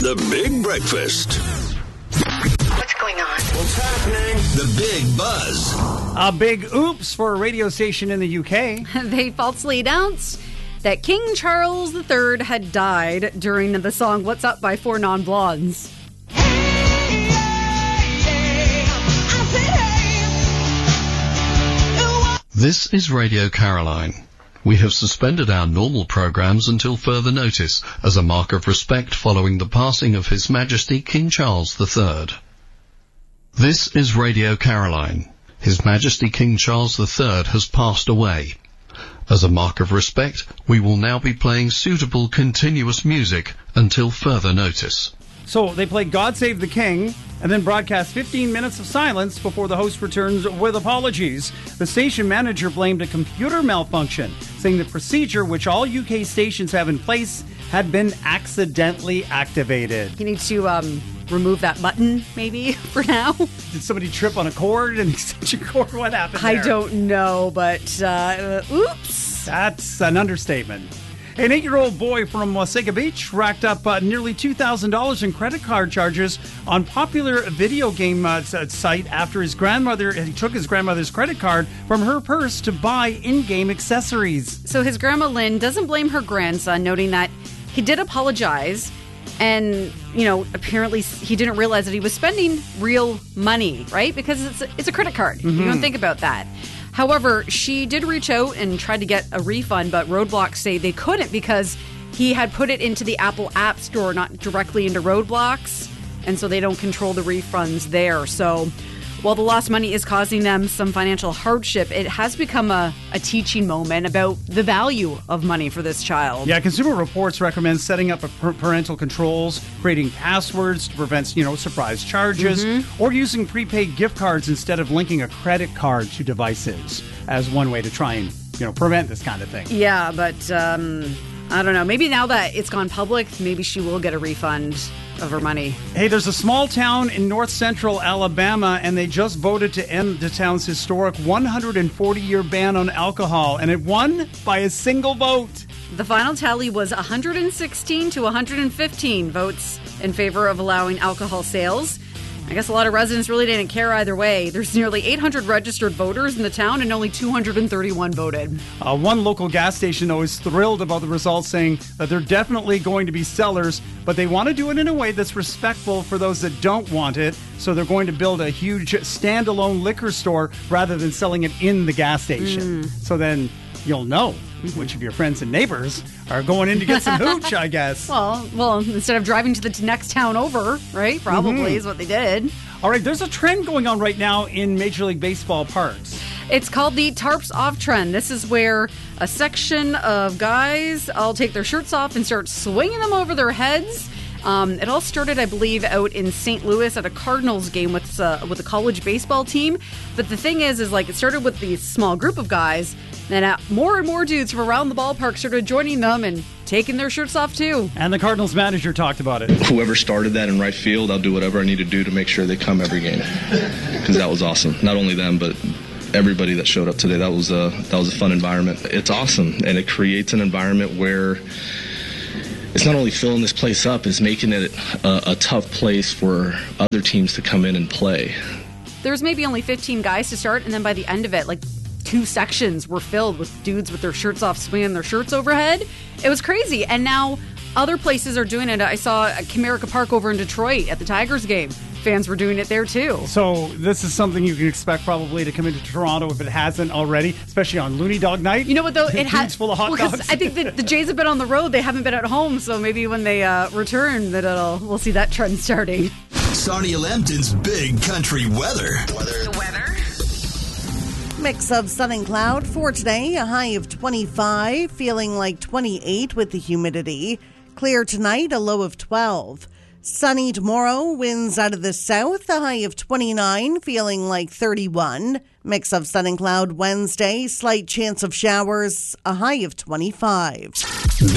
The Big Breakfast. What's going on? What's happening? The Big Buzz. A big oops for a radio station in the UK. They falsely announced that King Charles III had died during the song What's Up by Four Non-Blondes. This is Radio Caroline. We have suspended our normal programs until further notice as a mark of respect following the passing of His Majesty King Charles III. This is Radio Caroline. His Majesty King Charles III has passed away. As a mark of respect, we will now be playing suitable continuous music until further notice. So they played God Save the King and then broadcast 15 minutes of silence before the host returns with apologies. The station manager blamed a computer malfunction, saying the procedure, which all UK stations have in place, had been accidentally activated. You need to remove that button, maybe, for now. Did somebody trip on a cord, an extension cord? What happened there? I don't know, but oops. That's an understatement. An 8-year-old boy from Wasaga Beach racked up nearly $2,000 in credit card charges on popular video game site after he took his grandmother's credit card from her purse to buy in-game accessories. So his grandma Lynn doesn't blame her grandson, noting that he did apologize. And, apparently he didn't realize that he was spending real money, right? Because it's a credit card. Mm-hmm. You don't think about that. However, she did reach out and tried to get a refund, but Roadblocks say they couldn't because he had put it into the Apple App Store, not directly into Roadblocks, and so they don't control the refunds there. So while the lost money is causing them some financial hardship, it has become a teaching moment about the value of money for this child. Yeah, Consumer Reports recommends setting up parental controls, creating passwords to prevent, surprise charges, or using prepaid gift cards instead of linking a credit card to devices as one way to try and, prevent this kind of thing. Yeah, but I don't know. Maybe now that it's gone public, maybe she will get a refund of her money. Hey, there's a small town in north central Alabama, and they just voted to end the town's historic 140-year ban on alcohol, and it won by a single vote. The final tally was 116 to 115 votes in favor of allowing alcohol sales. I guess a lot of residents really didn't care either way. There's nearly 800 registered voters in the town and only 231 voted. One local gas station, though, is thrilled about the results, saying that they're definitely going to be sellers, but they want to do it in a way that's respectful for those that don't want it. So they're going to build a huge standalone liquor store rather than selling it in the gas station. So then you'll know which of your friends and neighbors are going in to get some hooch, I guess. Well, instead of driving to the next town over, right? Probably is what they did. All right, there's a trend going on right now in Major League Baseball parks. It's called the Tarps Off trend. This is where a section of guys all take their shirts off and start swinging them over their heads. It all started, I believe, out in St. Louis at a Cardinals game with a college baseball team. But the thing is it started with this small group of guys. Then more and more dudes from around the ballpark started joining them and taking their shirts off too. And the Cardinals manager talked about it. Whoever started that in right field, I'll do whatever I need to do to make sure they come every game. Because that was awesome. Not only them, but everybody that showed up today. That was a fun environment. It's awesome, and it creates an environment where it's not only filling this place up, it's making it a tough place for other teams to come in and play. There's maybe only 15 guys to start, and then by the end of it, 2 sections were filled with dudes with their shirts off, swinging their shirts overhead. It was crazy. And now other places are doing it. I saw at Comerica Park over in Detroit at the Tigers game. Fans were doing it there too. So this is something you can expect probably to come into Toronto if it hasn't already, especially on Looney Dog Night. You know what though? It has full of hot dogs. I think the Jays have been on the road. They haven't been at home. So maybe when they return, we'll see that trend starting. Sonia Lambton's Big Country Weather. The weather. Mix of sun and cloud for today, a high of 25, feeling like 28 with the humidity. Clear tonight, a low of 12. Sunny tomorrow, winds out of the south, a high of 29, feeling like 31. Mix of sun and cloud Wednesday, slight chance of showers, a high of 25.